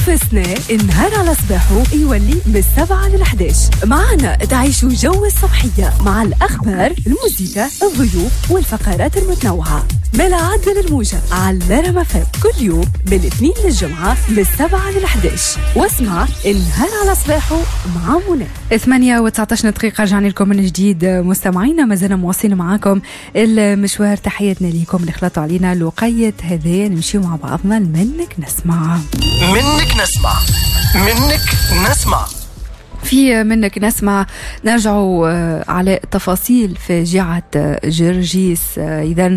نفسنا النهار على صباحه يولي من 7 ل 11. معنا تعيشوا جو الصبحية مع الأخبار، الموسيقى، الضيوف والفقرات المتنوعة. ملعب الموجة على رما فم كل يوم من الاثنين للجمعة من 7 ل 11. واسمع النهار على صباحه مع منى. 8:19 دقيقة رجعنا لكم من جديد مستمعينا، ما زلنا مواصلين معاكم المشوار. تحياتنا ليكم اللي خلطوا علينا لقية هذا نمشي مع بعضنا. منك نسمع في منك نسمع. نرجعوا على تفاصيل فاجعة جرجيس إذن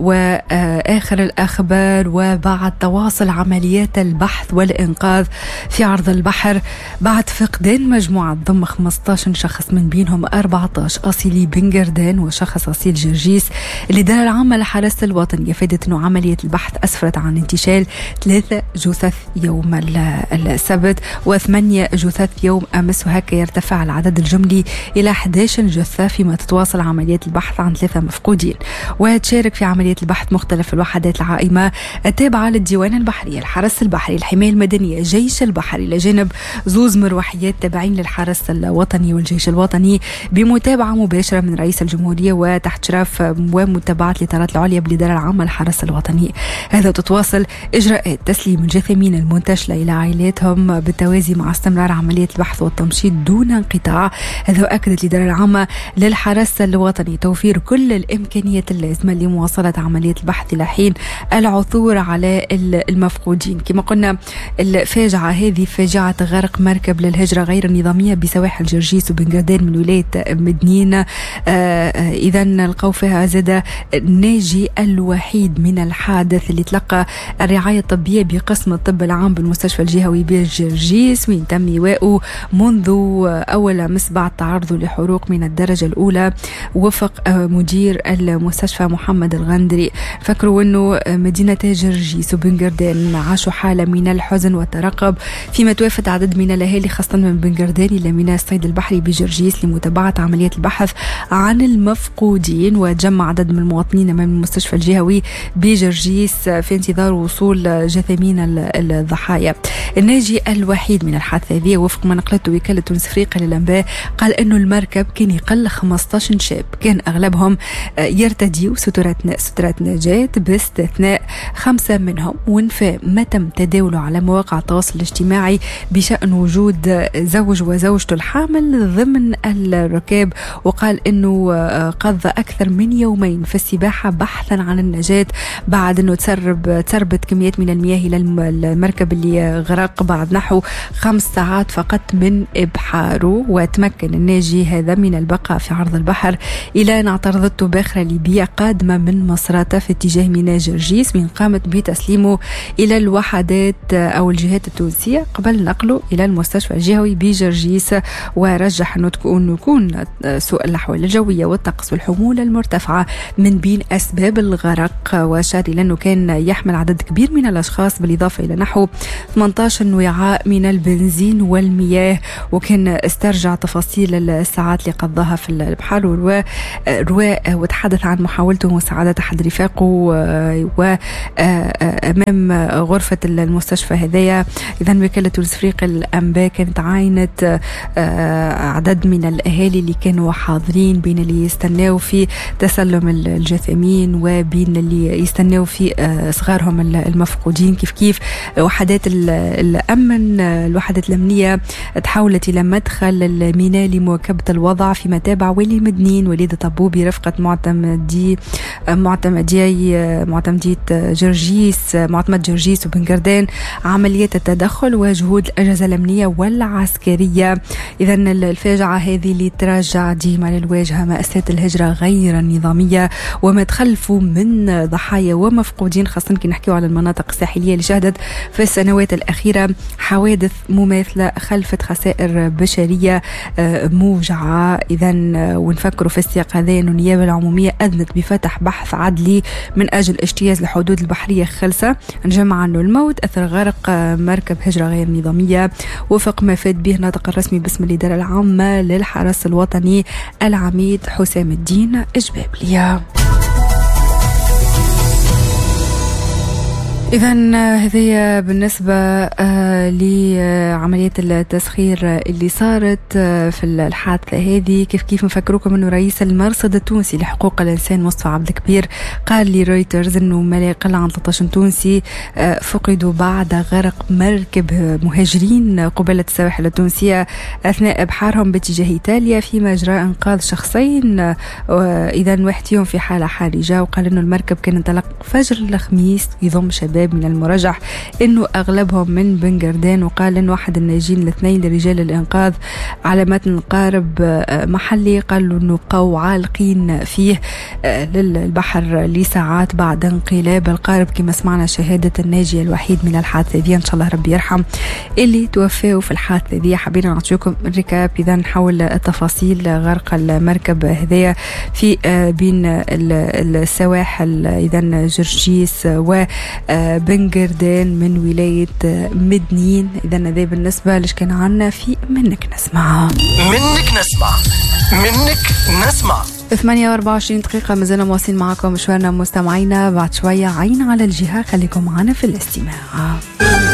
وآخر الأخبار، وبعد تواصل عمليات البحث والإنقاذ في عرض البحر بعد فقدان مجموعة ضم 15 شخص من بينهم 14 أصيلي بنجردان وشخص أصيل جرجيس. الإدارة العامة لحراسة الوطن أفادت أنه عملية البحث أسفرت عن انتشال 3 جثث يوم السبت و8 جثث يوم أمس، وهكا يرتفع العدد الجملي إلى 11 جثة، فيما تتواصل عمليات البحث عن 3 مفقودين. وتشارك في عملية البحث مختلف الوحدات العائمة التابعة للديوان البحري، الحرس البحري، الحماية المدنية، جيش البحري، لجانب زوز مروحيات تابعين للحرس الوطني والجيش الوطني، بمتابعة مباشرة من رئيس الجمهورية وتحت شراف ومتابعة الإدارات العليا بالإدارة العامة للحرس الوطني. هذا تتواصل إجراءات تسليم الجثامين المنتشلة إلى عائلاتهم بالتوازي مع استمرار عملية البحث والتمشيط دون انقطاع. هذا أكدت الإدارة العامة للحرس الوطني توفير كل الإمكانيات اللازمة لمواصلة عملية البحث إلى حين العثور على المفقودين. كما قلنا الفاجعة هذه فاجعة غرق مركب للهجرة غير النظامية بسواحل جرجيس وبنجردان من ولاية مدنين. إذا لقوا فيها زاد الناجي الوحيد من الحادث اللي تلقى الرعاية الطبية بقسم الطب العام بالمستشفى الجهوي بجرجيس، وين تم إيواؤه منذ أول أمس بعد تعرضه لحروق من الدرجة الأولى. وفق مدير المستشفى محمد الغندري، فكروا أنه مدينة جرجيس وبنجردان عاشوا حالة من الحزن والترقب، فيما توافد عدد من الأهالي خاصة من بنجردان إلى ميناء الصيد البحري بجرجيس لمتابعة عملية البحث عن المفقودين. وتجمع عدد من المواطنين أمام المستشفى الجهوي بجرجيس في انتظار وصول جثامين الضحايا. الناجي الوحيد من الحادثة هذه وفق ما نقلته وكالة تونس أفريقيا للأنباء قال إنه المركب كان يقل 15 شاب، كان أغلبهم يرتديوا سترات نجاة باستثناء 5 منهم، ونفى ما تم تداوله على مواقع التواصل الاجتماعي بشأن وجود زوج وزوجته الحامل ضمن الركاب. وقال إنه قضى أكثر من يومين في السباحة بحثا عن النجاة بعد إنه تسربت كميات من المياه إلى المركب اللي غرق بعد نحو 5 ساعات فقط من إبحاره. وتمكن الناجي هذا من البقاء في عرض البحر إلى أن اعترضته باخرة ليبية قادمة من مصراتة في اتجاه ميناء جرجيس، من قامت بتسليمه إلى الوحدات أو الجهات التونسية قبل نقله إلى المستشفى الجهوي بجرجيس. ورجح أنه يكون سوء الأحوال الجوية والطقس والحمولة المرتفعة من بين أسباب الغرق، وأشار إلى أنه كان يحمل عدد كبير من الأشخاص بالإضافة إلى نحو 18 وعاء من البنزين والمياه. وكان استرجع تفاصيل الساعات اللي قضاها في البحر ورواء وتحدث عن محاولته مساعدة أحد رفاقه وأمام غرفة المستشفى هذايا. إذن وكالة تونس أفريقيا للأنباء كانت عاينت عدد من الأهالي اللي كانوا حاضرين بين اللي يستناوا في تسلم الجثامين وبين اللي يستناوا في صغارهم المفقودين. كيف وحدات الأمن الوحدات الأمنية تحولت إلى مدخل الميناء لمواكبة الوضع، فيما تابع ولي مدنين وليد طبو برفقة معتمدية جرجيس معتمد جرجيس وبنجردان عمليات التدخل وجهود الأجهزة الأمنية والعسكرية. إذن الفاجعة هذه اللي تراجع ديما للواجهة مأساة الهجرة غير النظامية وما تخلفوا من ضحايا ومفقودين، خاصة كي نحكيو على المناطق الساحلية اللي شهدت في السنوات الأخيرة حوادث مماثلة خلفت خسائر بشرية موجعة. إذن ونفكروا في السياق هذا أن النيابة العمومية أذنت بفتح بحث عدلي من أجل اجتياز الحدود البحرية خلصة نجمع أنه الموت أثر غرق مركب هجرة غير نظامية، وفق ما فات به ناطق الرسمي باسم الإدارة العامة للحرس الوطني العميد حسام الدين إجبابلية. إذن هذه بالنسبة لعمليات التسخير اللي صارت في الحادثة هذه. كيف نفكروكم أنه رئيس المرصد التونسي لحقوق الإنسان مصطفى عبد الكبير قال لرويترز أنه ما لا يقل عن 13 تونسي فقدوا بعد غرق مركب مهاجرين قبالة السواحل التونسية أثناء إبحارهم باتجاه إيطاليا، فيما أجرى إنقاذ شخصين إذا واحد فيهم في حالة حرجة. وقال أنه المركب كان انطلق فجر الخميس يضم شباب من المرجح أنه أغلبهم من بنغردان. وقال أنه واحد الناجين الاثنين لرجال الإنقاذ على متن قارب محلي قالوا أنه بقوا عالقين فيه للبحر لساعات بعد انقلاب القارب، كما سمعنا شهادة الناجي الوحيد من الحادثة دي، إن شاء الله ربي يرحم اللي توفوا في الحادثة دي. حابين نعطيكم ريكاب إذا نحول التفاصيل غرق المركب هذايا في بين السواحل إذا جرجيس وبنغردان من ولاية مدنين. إذا هذا بالنسبة لش كان عنا في منك نسمع 8:24 دقيقة. مازلنا مواصلين معكم مشوارنا مستمعينا. بعد شوية عين على الجهة، خليكم معنا في الاستماع.